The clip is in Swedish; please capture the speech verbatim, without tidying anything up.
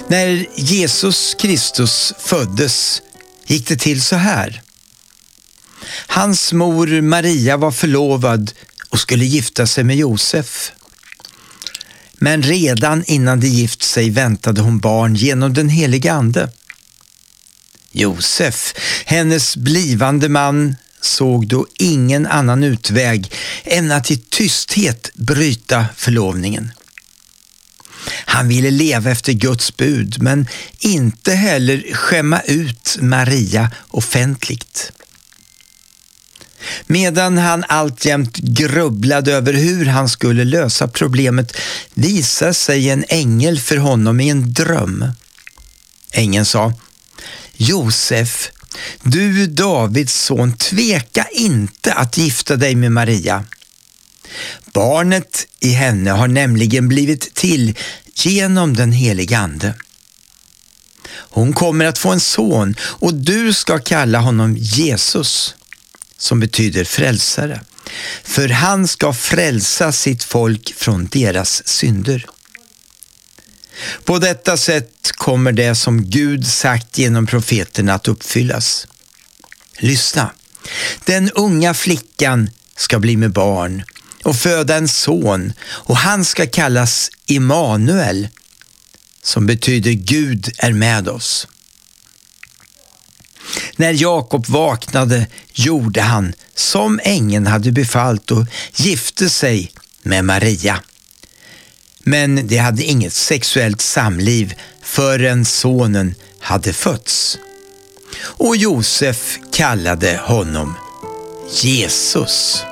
När Jesus Kristus föddes gick det till så här. Hans mor Maria var förlovad och skulle gifta sig med Josef. Men redan innan de gift sig väntade hon barn genom den heliga ande. Josef, hennes blivande man, såg då ingen annan utväg än att i tysthet bryta förlovningen. Han ville leva efter Guds bud, men inte heller skämma ut Maria offentligt. Medan han alltjämt grubblade över hur han skulle lösa problemet visade sig en ängel för honom i en dröm. Ängeln sa: Josef, du Davids son, tveka inte att gifta dig med Maria. Barnet i henne har nämligen blivit till genom den heliga ande. Hon kommer att få en son och du ska kalla honom Jesus, som betyder frälsare. För han ska frälsa sitt folk från deras synder. På detta sätt kommer det som Gud sagt genom profeterna att uppfyllas. Lyssna, den unga flickan ska bli med barn och föda en son, och han ska kallas Immanuel, som betyder Gud är med oss. När Jakob vaknade gjorde han som ängeln hade befallt och gifte sig med Maria. Men de hade inget sexuellt samliv förrän sonen hade fötts. Och Josef kallade honom Jesus.